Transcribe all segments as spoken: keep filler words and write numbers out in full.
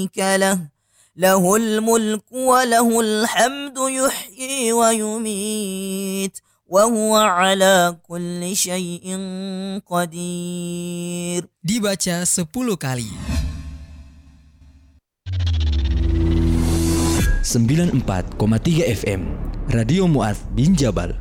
له له الملك وله الحمد يحيي ويميت وهو على كل شيء قدير. Dibaca sepuluh kali. sembilan puluh empat koma tiga F M Radio Mu'adz bin Jabal.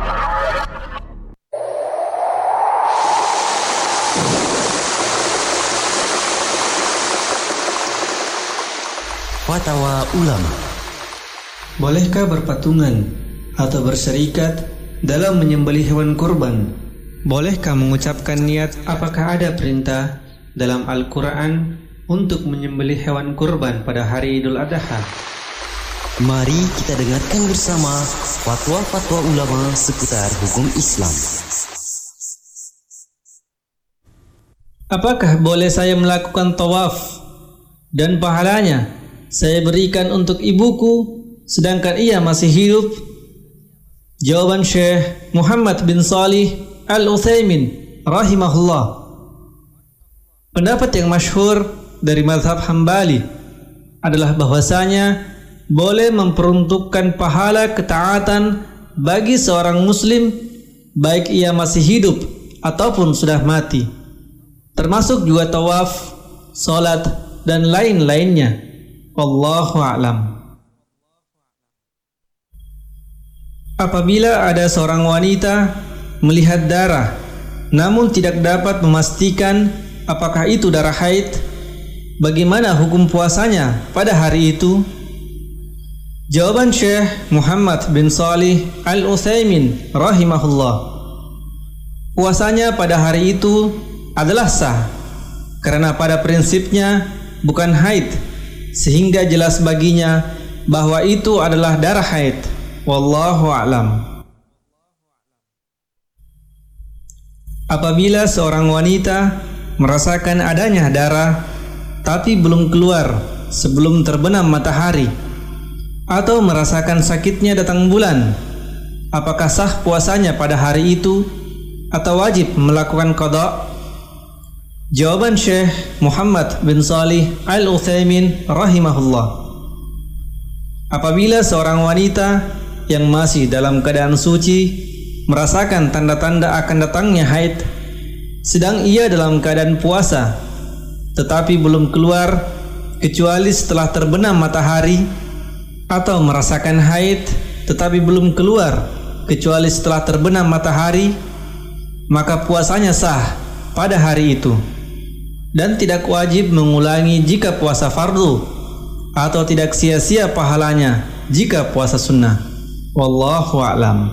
Fatwa Ulama. Bolehkah berpatungan atau berserikat dalam menyembelih hewan kurban? Bolehkah mengucapkan niat? Apakah ada perintah dalam Al-Quran untuk menyembelih hewan kurban pada hari Idul Adha? Mari kita dengarkan bersama fatwa-fatwa ulama seputar hukum Islam. Apakah boleh saya melakukan tawaf dan pahalanya saya berikan untuk ibuku sedangkan ia masih hidup? Jawaban Syekh Muhammad bin Shalih Al-Utsaimin rahimahullah. Pendapat yang masyhur dari mazhab Hambali adalah bahwasanya boleh memperuntukkan pahala ketaatan bagi seorang muslim baik ia masih hidup ataupun sudah mati, termasuk juga tawaf, salat dan lain-lainnya. Wallahu a'lam. Apabila ada seorang wanita melihat darah namun tidak dapat memastikan apakah itu darah haid, bagaimana hukum puasanya pada hari itu? Jawaban Syekh Muhammad bin Shalih Al-Utsaimin rahimahullah, puasanya pada hari itu adalah sah karena pada prinsipnya bukan haid, sehingga jelas baginya bahwa itu adalah darah haid. Wallahu a'lam. Apabila seorang wanita merasakan adanya darah tapi belum keluar sebelum terbenam matahari, atau merasakan sakitnya datang bulan, apakah sah puasanya pada hari itu atau wajib melakukan qada? Jawaban Syekh Muhammad bin Shalih Al-Utsaimin rahimahullah, apabila seorang wanita yang masih dalam keadaan suci merasakan tanda-tanda akan datangnya haid, sedang ia dalam keadaan puasa tetapi belum keluar kecuali setelah terbenam matahari, atau merasakan haid tetapi belum keluar kecuali setelah terbenam matahari, maka puasanya sah pada hari itu dan tidak wajib mengulangi jika puasa fardu, atau tidak sia-sia pahalanya jika puasa sunnah. Wallahu a'lam.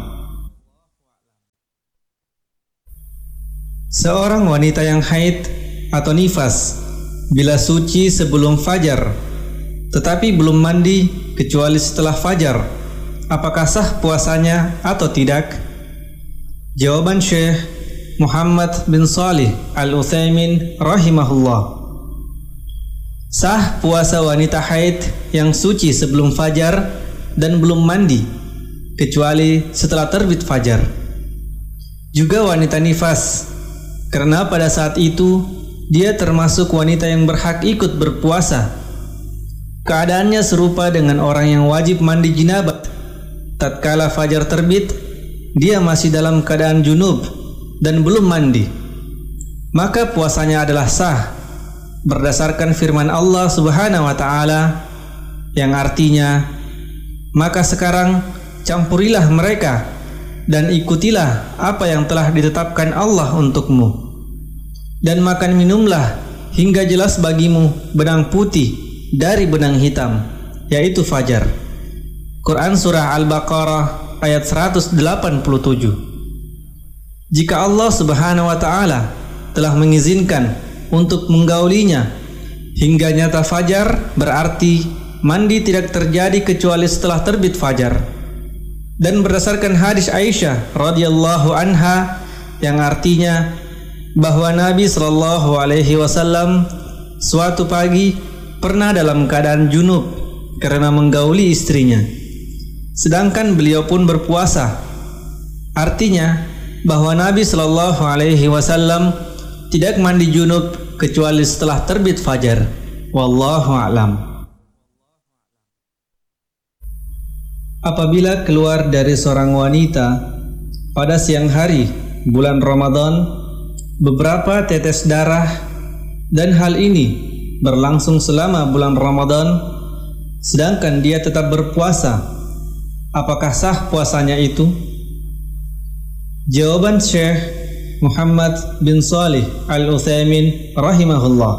Seorang wanita yang haid atau nifas bila suci sebelum fajar tetapi belum mandi kecuali setelah fajar, apakah sah puasanya atau tidak? Jawaban Syekh Muhammad bin Shalih Al-Utsaimin rahimahullah, sah puasa wanita haid yang suci sebelum fajar dan belum mandi kecuali setelah terbit fajar. Juga wanita nifas, karena pada saat itu dia termasuk wanita yang berhak ikut berpuasa. Keadaannya serupa dengan orang yang wajib mandi jinabat. Tatkala fajar terbit, dia masih dalam keadaan junub dan belum mandi, maka puasanya adalah sah berdasarkan firman Allah Subhanahu wa taala yang artinya, maka sekarang campurilah mereka dan ikutilah apa yang telah ditetapkan Allah untukmu, dan makan minumlah hingga jelas bagimu benang putih dari benang hitam, yaitu fajar. Quran Surah Al-Baqarah ayat seratus delapan puluh tujuh. Jika Allah Subhanahu wa taala telah mengizinkan untuk menggaulinya hingga nyata fajar, berarti mandi tidak terjadi kecuali setelah terbit fajar. Dan berdasarkan hadis Aisyah radhiyallahu anha yang artinya bahwa Nabi sallallahu alaihi wasallam suatu pagi pernah dalam keadaan junub karena menggauli istrinya, sedangkan beliau pun berpuasa. Artinya bahwa Nabi Shallallahu Alaihi Wasallam tidak mandi junub kecuali setelah terbit fajar. Wallahu a'lam. Apabila keluar dari seorang wanita pada siang hari bulan Ramadan beberapa tetes darah dan hal ini berlangsung selama bulan Ramadan sedangkan dia tetap berpuasa, apakah sah puasanya itu? Jawaban Syekh Muhammad bin Shalih Al-Utsaimin rahimahullah,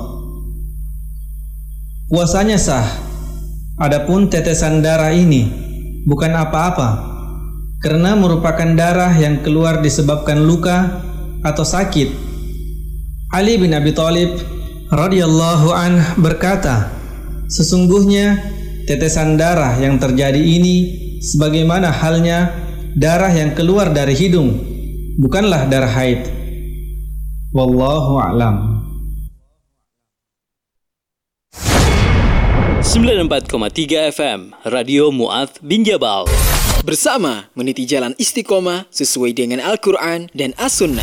puasanya sah. Adapun tetesan darah ini bukan apa-apa karena merupakan darah yang keluar disebabkan luka atau sakit. Ali bin Abi Thalib radhiyallahu anhu berkata, sesungguhnya tetesan darah yang terjadi ini sebagaimana halnya darah yang keluar dari hidung, bukanlah darah haid. Wallahu a'lam. sembilan puluh empat koma tiga F M Radio Mu'adz bin Jabal. Bersama meniti jalan istiqomah sesuai dengan Al-Quran dan As-Sunnah.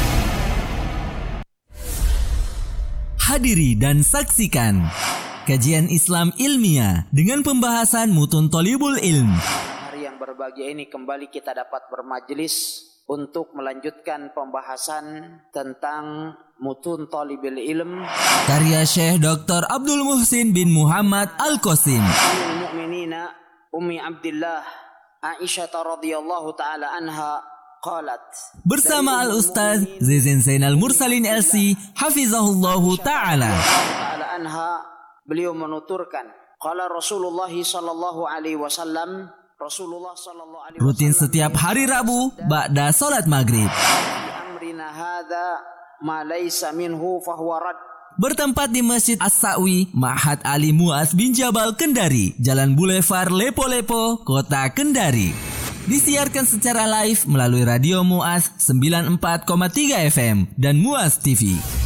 Hadiri dan saksikan kajian Islam ilmiah dengan pembahasan mutun Thalibul Ilm. Hari yang berbahagia ini kembali kita dapat bermajelis untuk melanjutkan pembahasan tentang mutun Thalibul Ilm karya Syekh Doktor Abdul Muhsin bin Muhammad Al-Qasim. Ummul Mukminina Ummi Abdillah Aisyah radhiyallahu taala anha qalat, bersama Al-Ustaz Zizin Zainal Mursalin L C hafizahullahu taala taala anha, beliau menuturkan, qala Rasulullah sallallahu alaihi wasallam, Rasulullah sallallahu alaihi wasallam rutin setiap hari Rabu ba'da salat maghrib. Amrina hadza ma laysa minhu fahuwa rad. Bertempat di Masjid As-Sa'wi, Ma'had Ali Mu'adz bin Jabal Kendari, Jalan Boulevard Lepo-Lepo, Kota Kendari. Disiarkan secara live melalui Radio Mu'adz sembilan puluh empat koma tiga F M dan Mu'adz T V.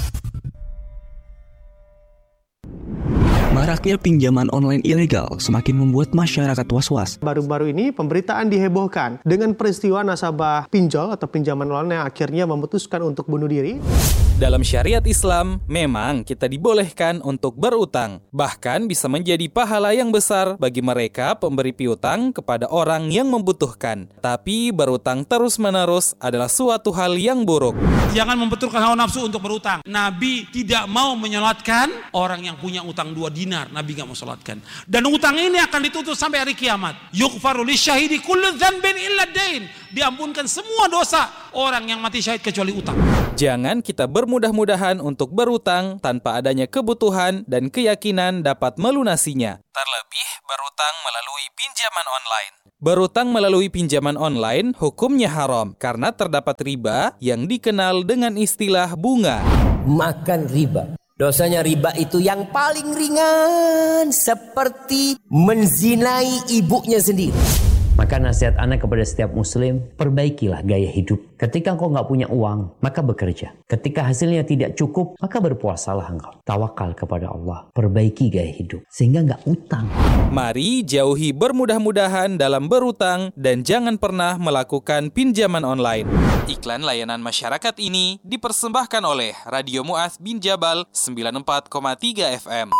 Maraknya pinjaman online ilegal semakin membuat masyarakat was-was. Baru-baru ini pemberitaan dihebohkan dengan peristiwa nasabah pinjol atau pinjaman online yang akhirnya memutuskan untuk bunuh diri. Dalam syariat Islam, memang kita dibolehkan untuk berutang. Bahkan bisa menjadi pahala yang besar bagi mereka pemberi piutang kepada orang yang membutuhkan. Tapi berutang terus-menerus adalah suatu hal yang buruk. Jangan membenturkan hawa nafsu untuk berutang. Nabi tidak mau menyolatkan orang yang punya utang dua dinar. Nabi gak mau solatkan. Dan utang ini akan ditutup sampai hari kiamat. Yughfaru lisyahidi kullu dzanbin illa dain. Diampunkan semua dosa orang yang mati syahid kecuali utang. Jangan kita bermudah-mudahan untuk berutang tanpa adanya kebutuhan dan keyakinan dapat melunasinya. Terlebih berutang melalui pinjaman online. Berutang melalui pinjaman online hukumnya haram karena terdapat riba yang dikenal dengan istilah bunga. Makan riba. Dosanya riba itu yang paling ringan, seperti menzinai ibunya sendiri. Maka nasihat anak kepada setiap muslim, perbaikilah gaya hidup. Ketika engkau nggak punya uang, maka bekerja. Ketika hasilnya tidak cukup, maka berpuasalah engkau. Tawakal kepada Allah, perbaiki gaya hidup, sehingga nggak utang. Mari jauhi bermudah-mudahan dalam berutang dan jangan pernah melakukan pinjaman online. Iklan layanan masyarakat ini dipersembahkan oleh Radio Mu'adz bin Jabal sembilan puluh empat koma tiga F M.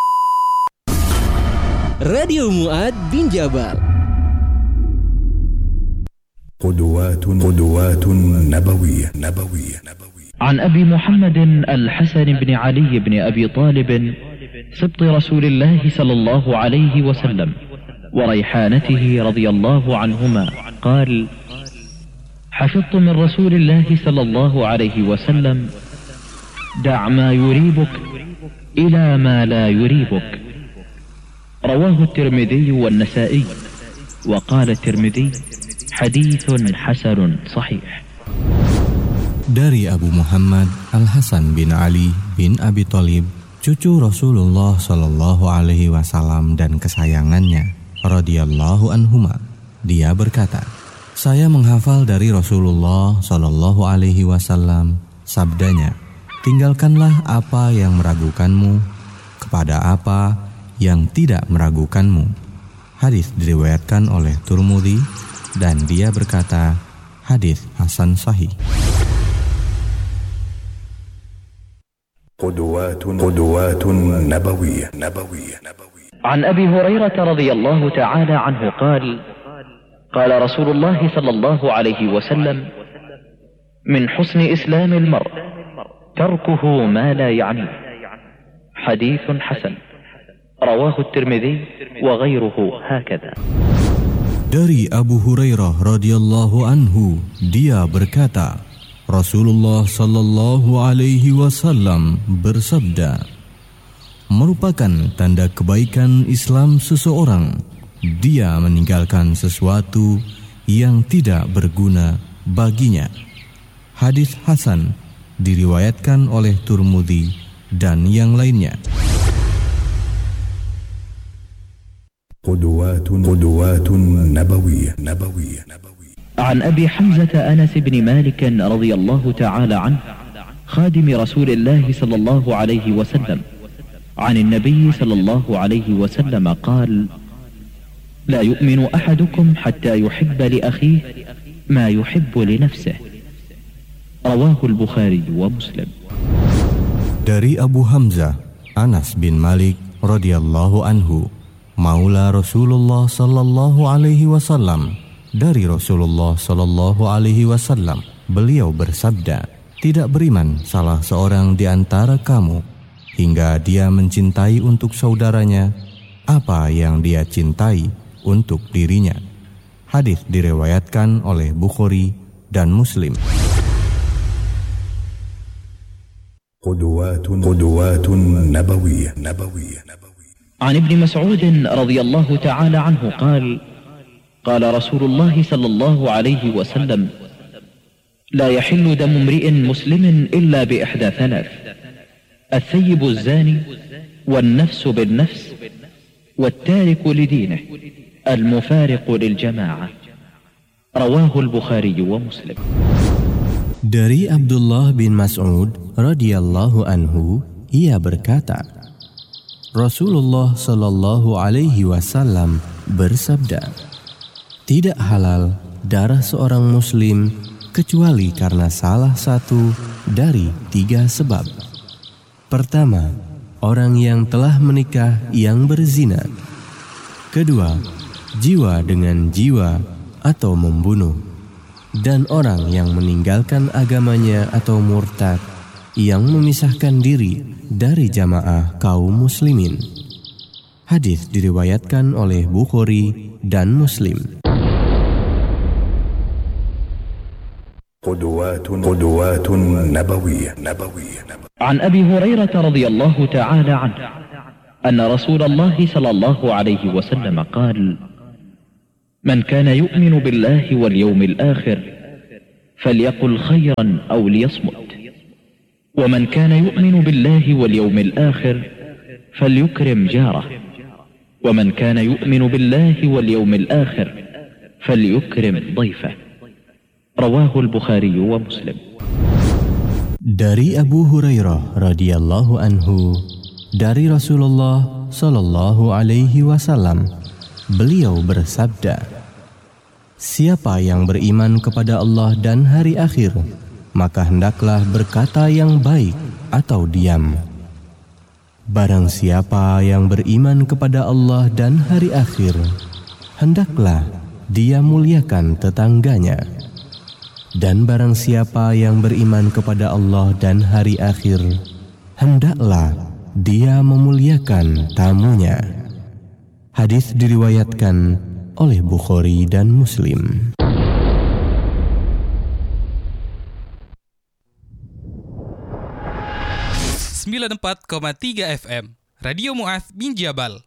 Radio Mu'adz bin Jabal. قدوات قدوات نبوية نبوية نبوية عن أبي محمد الحسن بن علي بن أبي طالب سبط رسول الله صلى الله عليه وسلم وريحانته رضي الله عنهما قال: حفظت من رسول الله صلى الله عليه وسلم: دع ما يريبك إلى ما لا يريبك. رواه الترمذي والنسائي، وقال الترمذي: Hadithun hasanun sahih. Dari Abu Muhammad Al-Hasan bin Ali bin Abi Thalib, cucu Rasulullah Shallallahu Alaihi Wasallam dan kesayangannya, radhiyallahu anhuma, dia berkata, saya menghafal dari Rasulullah Shallallahu Alaihi Wasallam sabdanya, tinggalkanlah apa yang meragukanmu kepada apa yang tidak meragukanmu. Hadis diriwayatkan oleh Tirmidzi dan dia berkata, hadis hasan sahih. قدوات قدوات نبوية نبوية عن أبي هريرة رضي الله تعالى عنه قال قال رسول الله صلى الله عليه وسلم من حسن إسلام المرء تركه ما لا يعنيه حديث حسن رواه الترمذي وغيره هكذا. Dari Abu Hurairah radhiyallahu anhu, dia berkata, Rasulullah sallallahu alaihi wasallam bersabda, merupakan tanda kebaikan Islam seseorang dia meninggalkan sesuatu yang tidak berguna baginya. Hadis hasan diriwayatkan oleh Tirmidzi dan yang lainnya. قدوات قدوات نبوية نبوية عن أبي حمزة أنس بن مالك رضي الله تعالى عنه خادم رسول الله صلى الله عليه وسلم عن النبي صلى الله عليه وسلم قال لا يؤمن أحدكم حتى يحب لأخيه ما يحب لنفسه رواه البخاري ومسلم. Dari Abu Hamzah Anas bin Malik radhiyallahu anhu, maula Rasulullah sallallahu alaihi wasallam, dari Rasulullah sallallahu alaihi wasallam, beliau bersabda, tidak beriman salah seorang di antara kamu hingga dia mencintai untuk saudaranya apa yang dia cintai untuk dirinya. Hadis diriwayatkan oleh Bukhari dan Muslim. قدوات قدوات نبوية نبوية عن ابن مسعود رضي الله تعالى عنه قال قال رسول الله صلى الله عليه وسلم لا يحل دم امرئ مسلم إلا بإحدى ثلاث الثيب الزاني والنفس بالنفس والتارك لدينه المفارق للجماعة رواه البخاري ومسلم. Dari Abdullah bin Mas'ud radhiyallahu anhu, ia berkata, Rasulullah sallallahu alaihi wasallam bersabda, tidak halal darah seorang muslim kecuali karena salah satu dari tiga sebab. Pertama, orang yang telah menikah yang berzina. Kedua, jiwa dengan jiwa atau membunuh. Dan orang yang meninggalkan agamanya atau murtad, yang memisahkan diri dari jamaah kaum muslimin. Hadis diriwayatkan oleh Bukhari dan Muslim. قدوات قدوات نبوية نبوية عن أبي هريرة رضي الله تعالى عنه أن رسول الله صلى الله عليه وسلم قال من كان يؤمن بالله واليوم الآخر فليقل خيرا أو ليصمت ومن كان يؤمن بالله واليوم الآخر فليكرم جاره ومن كان يؤمن بالله واليوم الآخر فليكرم ضيفه رواه البخاري ومسلم. Dari Abu Hurairah radhiyallahu anhu, dari Rasulullah sallallahu alaihi wasallam, beliau bersabda, siapa yang beriman kepada Allah dan hari akhir, maka hendaklah berkata yang baik atau diam. Barang siapa yang beriman kepada Allah dan hari akhir, hendaklah dia muliakan tetangganya. Dan barang siapa yang beriman kepada Allah dan hari akhir, hendaklah dia memuliakan tamunya. Hadis diriwayatkan oleh Bukhari dan Muslim. sembilan puluh empat koma tiga F M Radio Mu'adz bin Jabal.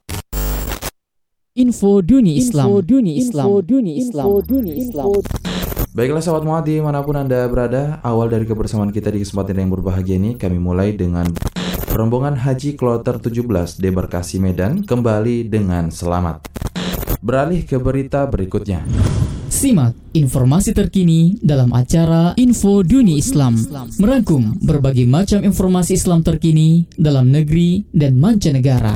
Info Dunia Islam. Info Dunia Islam. Info Dunia Islam. Info Dunia Islam. Baiklah sahabat Mu'adz dimanapun Anda berada, awal dari kebersamaan kita di kesempatan yang berbahagia ini, kami mulai dengan rombongan Haji Kloter tujuh belas debarkasi Medan kembali dengan selamat. Beralih ke berita berikutnya. Simak informasi terkini dalam acara Info Dunia Islam, merangkum berbagai macam informasi Islam terkini dalam negeri dan mancanegara.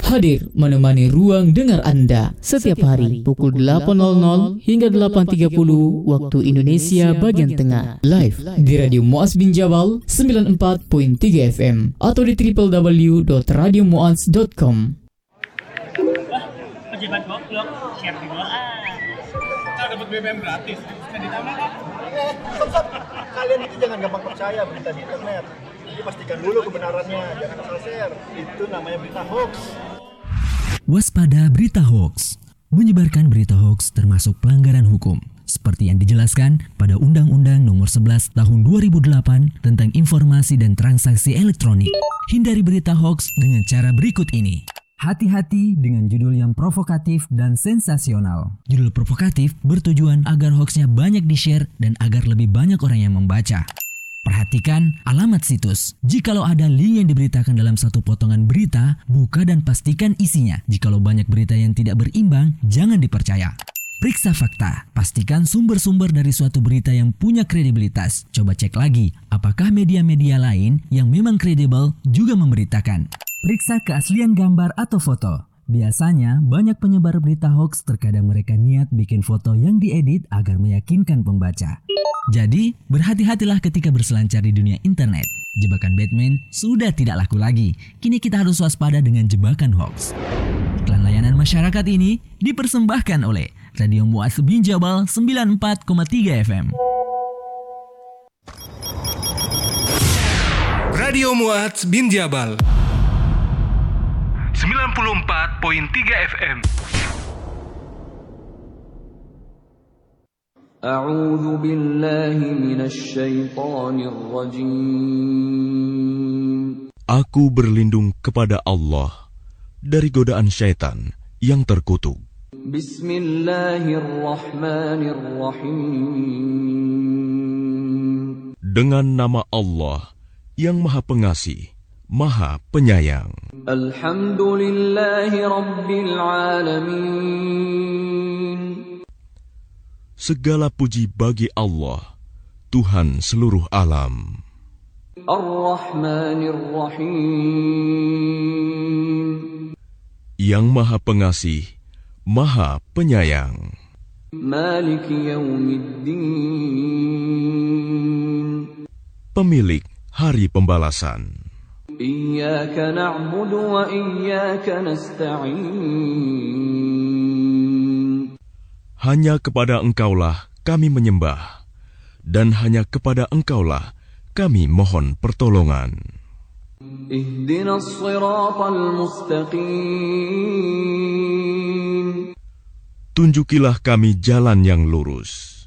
hadir menemani ruang dengar Anda setiap hari pukul delapan hingga delapan tiga puluh waktu Indonesia bagian tengah. Live di Radio Muaz bin Jabal sembilan puluh empat koma tiga F M atau di w w w dot radio muaz dot com. Pejabat goblok, share di bawah. Kita dapat B B M gratis. Kan ditambah kan? Eh, sob, sob. Kalian itu jangan gampang percaya berita di internet. Jadi pastikan dulu kebenarannya, jangan asal share. Itu namanya berita hoax. Waspada berita hoax. Menyebarkan berita hoax termasuk pelanggaran hukum, seperti yang dijelaskan pada Undang-Undang Nomor sebelas Tahun dua ribu delapan tentang Informasi dan Transaksi Elektronik. Hindari berita hoax dengan cara berikut ini. Hati-hati dengan judul yang provokatif dan sensasional. Judul provokatif bertujuan agar hoaxnya banyak di-share dan agar lebih banyak orang yang membaca. Perhatikan alamat situs. Jikalau ada link yang diberitakan dalam satu potongan berita, buka dan pastikan isinya. Jikalau banyak berita yang tidak berimbang, jangan dipercaya. Periksa fakta. Pastikan sumber-sumber dari suatu berita yang punya kredibilitas. Coba cek lagi, apakah media-media lain yang memang kredibel juga memberitakan. Periksa keaslian gambar atau foto. Biasanya, banyak penyebar berita hoax terkadang mereka niat bikin foto yang diedit agar meyakinkan pembaca. Jadi, berhati-hatilah ketika berselancar di dunia internet. Jebakan Batman sudah tidak laku lagi. Kini kita harus waspada dengan jebakan hoax. Iklan layanan masyarakat ini dipersembahkan oleh Radio Muaz bin Jabal sembilan puluh empat koma tiga F M. Radio Muaz bin Jabal sembilan puluh empat koma tiga F M. A'udzu billahi minasy syaithanir rajim. Aku berlindung kepada Allah dari godaan syaitan yang terkutuk. Bismillahirrahmanirrahim. Dengan nama Allah yang Maha Pengasih, Maha Penyayang. Alhamdulillahi Rabbil Alamin. Segala puji bagi Allah, Tuhan seluruh alam. Ar-Rahmanir-Rahim. Yang Maha Pengasih, Maha Penyayang. Maliki Yaumiddin. Pemilik Hari Pembalasan. Iyyaka na'budu wa iyyaka nasta'in. Hanya kepada Engkaulah kami menyembah, dan hanya kepada Engkaulah kami mohon pertolongan. Ihdinas siratal mustaqim. Tunjukilah kami jalan yang lurus.